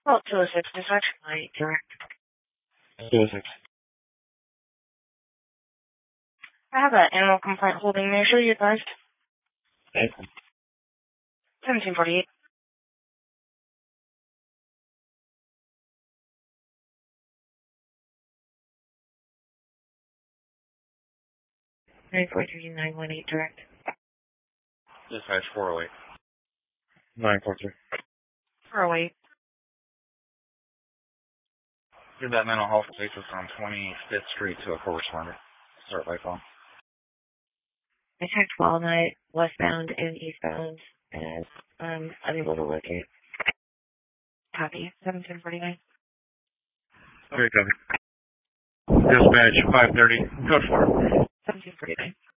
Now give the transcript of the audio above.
Oh, 206 dispatch. Light direct. 206. I have an animal complaint holding measure, you advised. Okay. 1748. Nine 918 direct. Dispatch 408. 943. 408. Give that mental health basis on 25th Street to a correspondent. Start by phone. I checked Walnut, westbound and eastbound, and I'm unable to locate. Copy. 1749. Okay, copy. Dispatch 530. Code 4. 1749.